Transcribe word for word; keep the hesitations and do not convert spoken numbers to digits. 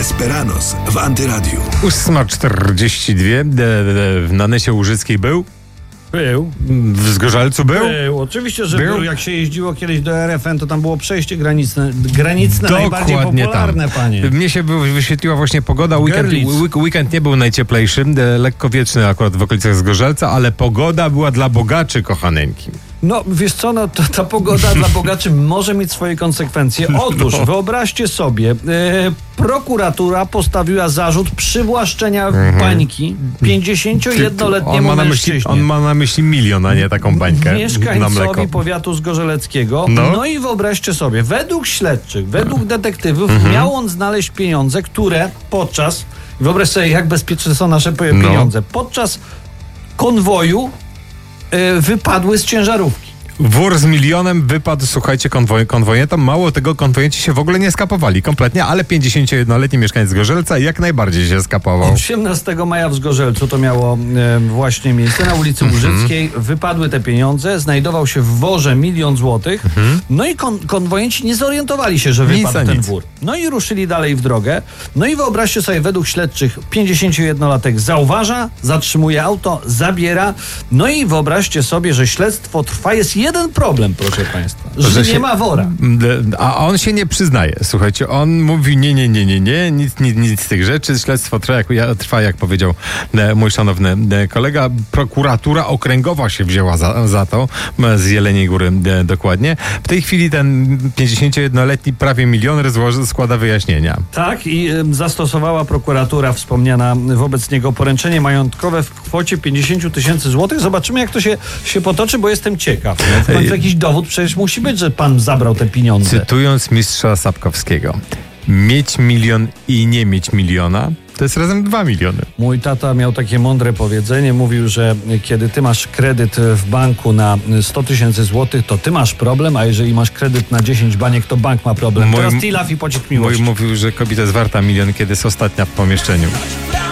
Esperanos w Antyradiu. ósma czterdzieści dwa. W Nanesie Łużyckiej był? Był. W Zgorzelcu był? Był. Oczywiście, że Był? był. Jak się jeździło kiedyś do R F N, to tam było przejście graniczne, graniczne najbardziej popularne, tam. panie. Mnie się wyświetliła właśnie pogoda. Weekend, Görlitz. weekend nie był najcieplejszy, lekko wieczny akurat w okolicach Zgorzelca, ale pogoda była dla bogaczy, kochaneńki. No, wiesz co, no, to, ta pogoda dla bogaczy może mieć swoje konsekwencje. Otóż, No. wyobraźcie sobie, e, prokuratura postawiła zarzut przywłaszczenia Mhm. bańki pięćdziesięciojednoletniemu on ma na myśli, mężczyźnie. on ma na myśli milion, a nie taką bańkę na mleko. Mieszkańcowi powiatu zgorzeleckiego. No. No. i wyobraźcie sobie, według śledczych, według detektywów Mhm. miał on znaleźć pieniądze, które podczas, wyobraź sobie, jak bezpieczne są nasze pe- No. pieniądze, podczas konwoju y, wypadły z ciężarówki. Wór z milionem wypadł, słuchajcie, konwoj, konwojentom. Mało tego, konwojenci się w ogóle nie skapowali kompletnie, ale pięćdziesięciojednoletni mieszkaniec Zgorzelca jak najbardziej się skapował. osiemnastego maja w Zgorzelcu to miało e, właśnie miejsce na ulicy Łużyckiej. Wypadły te pieniądze, znajdował się w worze milion złotych. No i kon- konwojenci nie zorientowali się, że Nic wypadł a ten nic. wór. No i ruszyli dalej w drogę. No i wyobraźcie sobie, według śledczych pięćdziesięciojednolatek zauważa, zatrzymuje auto, zabiera. No i wyobraźcie sobie, że śledztwo trwa. Jest jeden problem, proszę państwa, że, Że nie się- ma wora. A on się nie przyznaje. Słuchajcie, on mówi nie, nie, nie, nie, nie, nic, nic, nic z tych rzeczy. Śledztwo trwa, jak, ja- trwa, jak powiedział e, mój szanowny e, kolega. Prokuratura okręgowa się wzięła za, za to, m, z Jeleniej Góry e, dokładnie. W tej chwili ten pięćdziesięciojednoletni prawie milioner złoży, składa wyjaśnienia. Tak, i y, zastosowała prokuratura wspomniana wobec niego poręczenie majątkowe w kwocie pięćdziesiąt tysięcy złotych. Zobaczymy, jak to się, się potoczy, bo jestem ciekaw. No, w końcu jakiś dowód przecież musi być, że pan zabrał te pieniądze. Cytując mistrza Sapkowskiego, mieć milion i nie mieć miliona to jest razem dwa miliony. Mój tata miał takie mądre powiedzenie, mówił, że kiedy ty masz kredyt w banku na sto tysięcy złotych, to ty masz problem, a jeżeli masz kredyt na dziesięć baniek, to bank ma problem. Mój- Teraz tilaf i pocisk Mój miłości. mówił, że kobieta jest warta milion, kiedy jest ostatnia w pomieszczeniu.